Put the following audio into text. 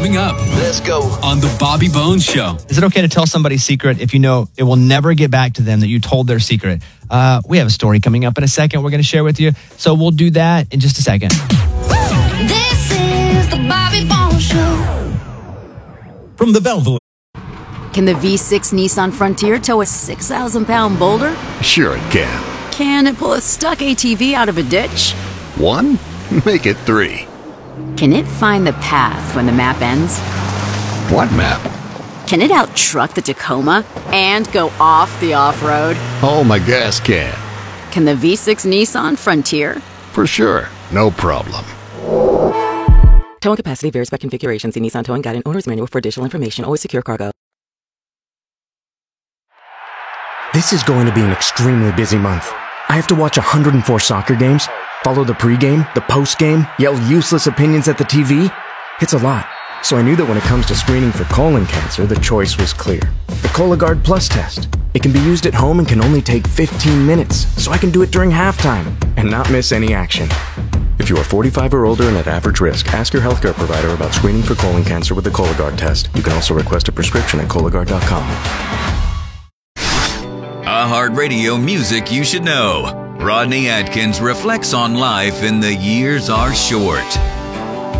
Coming up. Let's go. On the Bobby Bones Show. Is it okay to tell somebody's secret if you know it will never get back to them that you told their secret? We have a story coming up in a second we're going to share with you. So we'll do that in just a second. This is the Bobby Bones Show. From the Belleville. Can the V6 Nissan Frontier tow a 6,000-pound boulder? Sure it can. Can it pull a stuck ATV out of a ditch? 1? Make it 3. Can it find the path when the map ends? What map? Can it out-truck the Tacoma and go off the off-road? Oh, my gas can. Can the V6 Nissan Frontier? For sure. No problem. Towing capacity varies by configuration. See Nissan Towing Guide and Owner's Manual for additional information. Always secure cargo. This is going to be an extremely busy month. I have to watch 104 soccer games, follow the pregame, the postgame, yell useless opinions at the TV. It's a lot. So I knew that when it comes to screening for colon cancer, the choice was clear. The Cologuard Plus test. It can be used at home and can only take 15 minutes, so I can do it during halftime and not miss any action. If you are 45 or older and at average risk, ask your healthcare provider about screening for colon cancer with the Cologuard test. You can also request a prescription at Cologuard.com. iHeartRadio music you should know. Rodney Atkins reflects on life in The Years Are Short.